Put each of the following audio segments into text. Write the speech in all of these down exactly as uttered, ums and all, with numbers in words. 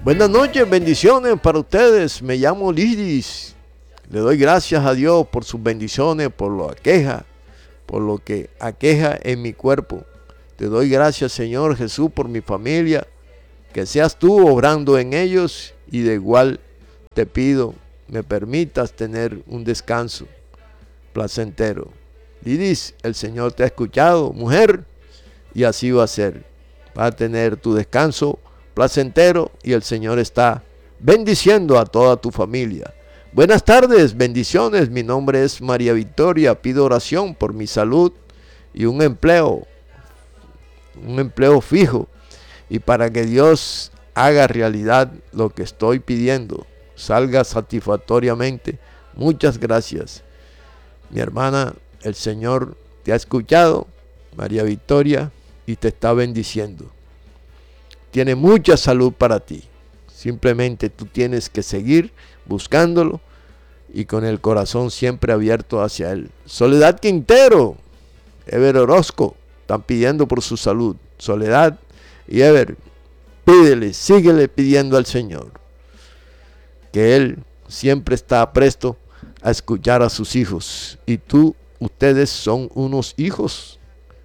Buenas noches, bendiciones para ustedes. Me llamo Lidis. Le doy gracias a Dios por sus bendiciones, por lo aqueja, por lo que aqueja en mi cuerpo. Te doy gracias, Señor Jesús, por mi familia, que seas tú obrando en ellos, y de igual te pido me permitas tener un descanso placentero. Lidis, el Señor te ha escuchado, mujer, y así va a ser. Va a tener tu descanso placentero y el Señor está bendiciendo a toda tu familia. Buenas tardes, bendiciones. Mi nombre es María Victoria. Pido oración por mi salud y un empleo, un empleo fijo, y para que Dios haga realidad lo que estoy pidiendo, salga satisfactoriamente. Muchas gracias. Mi hermana, el Señor te ha escuchado, María Victoria, y te está bendiciendo. Tiene mucha salud para ti. Simplemente tú tienes que seguir buscándolo y con el corazón siempre abierto hacia Él. Soledad Quintero, Ever Orozco, están pidiendo por su salud. Soledad y Ever, pídele, síguele pidiendo al Señor, que Él siempre está presto a escuchar a sus hijos. Y tú, ustedes son unos hijos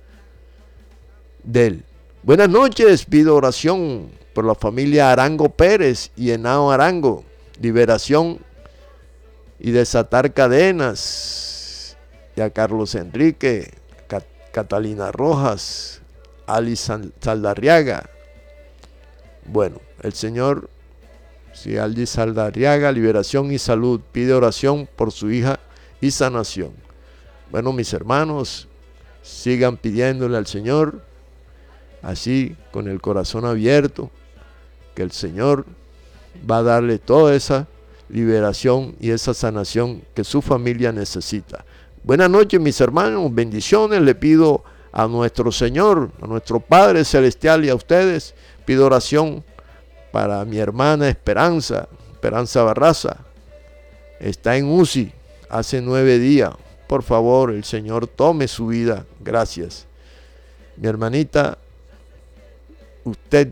de Él. Buenas noches, pido oración por la familia Arango Pérez y Henao Arango, liberación y desatar cadenas, y a Carlos Enrique, Cat Catalina Rojas, Alice Saldarriaga. Bueno, el Señor, si Alice Saldarriaga, liberación y salud, pide oración por su hija y sanación. Bueno, mis hermanos, sigan pidiéndole al Señor, así con el corazón abierto, que el Señor va a darle toda esa liberación y esa sanación que su familia necesita. Buenas noches, mis hermanos, bendiciones. Le pido a nuestro Señor, a nuestro Padre Celestial, y a ustedes pido oración para mi hermana Esperanza, Esperanza Barraza. Está en U C I hace nueve días. Por favor, el Señor tome su vida. Gracias. Mi hermanita, usted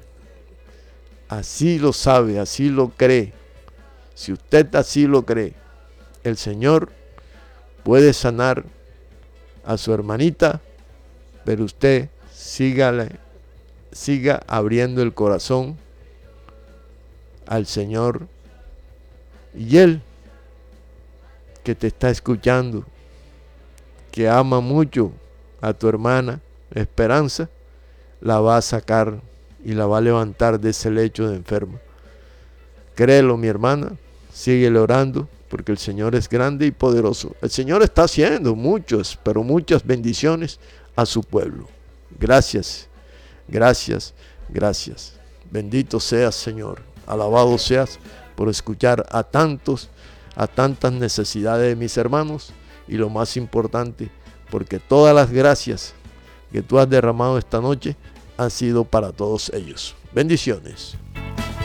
así lo sabe, así lo cree. Si usted así lo cree, el Señor puede sanar a su hermanita, pero usted sígale, siga abriendo el corazón al Señor, y Él, que te está escuchando, que ama mucho a tu hermana Esperanza, la va a sacar y la va a levantar de ese lecho de enfermo. Créelo, mi hermana, síguele orando, porque el Señor es grande y poderoso. El Señor está haciendo muchos, pero muchas bendiciones a su pueblo. Gracias, gracias, gracias. Bendito seas, Señor. Alabado seas por escuchar a tantos, a tantas necesidades de mis hermanos, y lo más importante, porque todas las gracias que tú has derramado esta noche han sido para todos ellos. Bendiciones.